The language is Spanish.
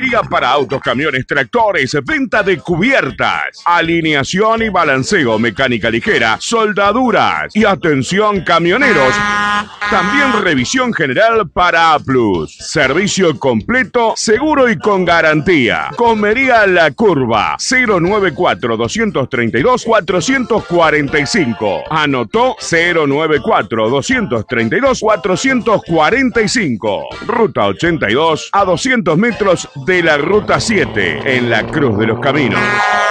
Asesoría para autos, camiones, tractores, venta de cubiertas, alineación y balanceo, mecánica ligera, soldaduras y atención camioneros. También revisión general para A+. Servicio completo, seguro y con garantía. Comería La Curva, 094-232-445. Anotó 094-232-445. Ruta 82 a 200 metros de la Ruta 7 en la Cruz de los Caminos.